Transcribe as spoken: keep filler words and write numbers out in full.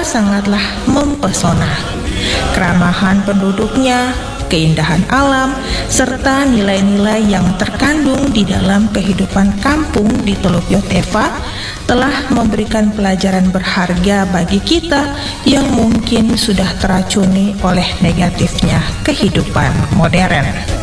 sangatlah mempesona. Keramahan penduduknya, keindahan alam, serta nilai-nilai yang terkandung di dalam kehidupan kampung di Teluk Yotefa telah memberikan pelajaran berharga bagi kita yang mungkin sudah teracuni oleh negatifnya kehidupan modern.